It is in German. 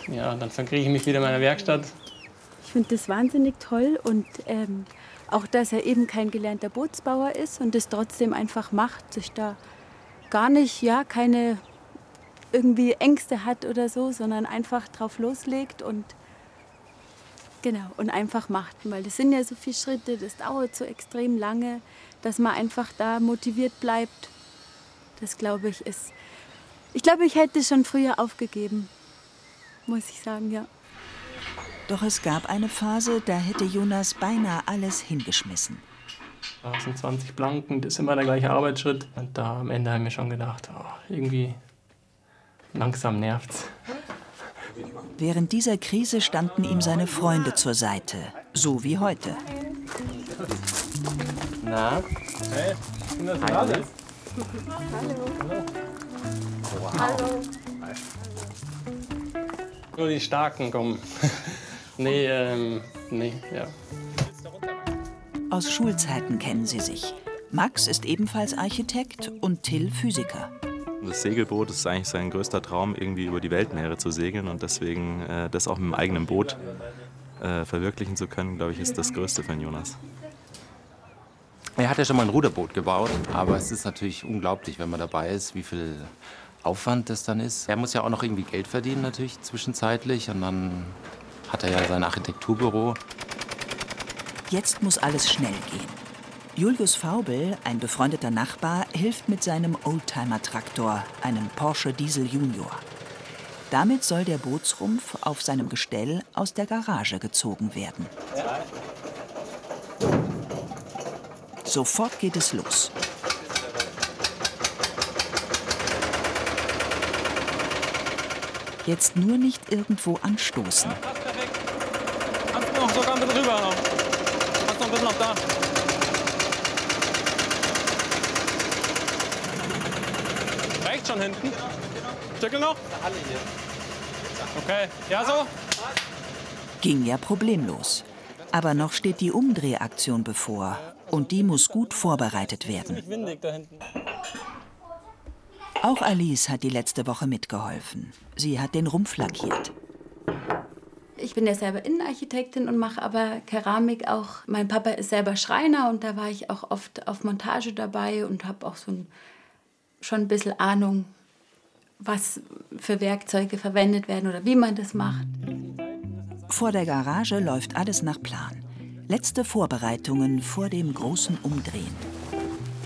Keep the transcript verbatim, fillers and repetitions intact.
ja, dann verkriege ich mich wieder in meiner Werkstatt. Ich finde das wahnsinnig toll und ähm, auch, dass er eben kein gelernter Bootsbauer ist und es trotzdem einfach macht, sich da gar nicht, ja, keine irgendwie Ängste hat oder so, sondern einfach drauf loslegt und genau, und einfach macht. Weil das sind ja so viele Schritte, das dauert so extrem lange, dass man einfach da motiviert bleibt. Das glaube ich ist, ich glaube, ich hätte schon früher aufgegeben, muss ich sagen, ja. Doch es gab eine Phase, da hätte Jonas beinahe alles hingeschmissen. Das sind zwanzig Planken, das ist immer der gleiche Arbeitsschritt. Und da am Ende haben wir schon gedacht, oh, irgendwie langsam nervt's. Während dieser Krise standen ihm seine Freunde zur Seite, so wie heute. Na? Hey, sind das alles? Hallo. Wow. Hallo. Nur die Starken kommen. nee, ähm, nee, ja. Aus Schulzeiten kennen sie sich. Max ist ebenfalls Architekt und Till Physiker. Das Segelboot ist eigentlich sein größter Traum, irgendwie über die Weltmeere zu segeln. Und deswegen äh, das auch mit dem eigenen Boot äh, verwirklichen zu können, glaube ich, ist das Größte für Jonas. Er hat ja schon mal ein Ruderboot gebaut, aber es ist natürlich unglaublich, wenn man dabei ist, wie viel Aufwand das dann ist. Er muss ja auch noch irgendwie Geld verdienen natürlich zwischenzeitlich und dann hat er ja sein Architekturbüro. Jetzt muss alles schnell gehen. Julius Faubel, ein befreundeter Nachbar, hilft mit seinem Oldtimer-Traktor, einem Porsche Diesel Junior. Damit soll der Bootsrumpf auf seinem Gestell aus der Garage gezogen werden. Sofort geht es los. Jetzt nur nicht irgendwo anstoßen. Ja, passt perfekt. Kannst du noch sogar ein bisschen rüber noch. Kannst noch ein bisschen noch da. Rechts schon hinten. Stückel noch? Okay, ja so. Ging ja problemlos. Aber noch steht die Umdrehaktion bevor. Und die muss gut vorbereitet werden. Auch Alice hat die letzte Woche mitgeholfen. Sie hat den Rumpf lackiert. Ich bin ja selber Innenarchitektin und mache aber Keramik auch. Mein Papa ist selber Schreiner und da war ich auch oft auf Montage dabei und habe auch so ein, schon ein bisschen Ahnung, was für Werkzeuge verwendet werden oder wie man das macht. Vor der Garage läuft alles nach Plan. Letzte Vorbereitungen vor dem großen Umdrehen.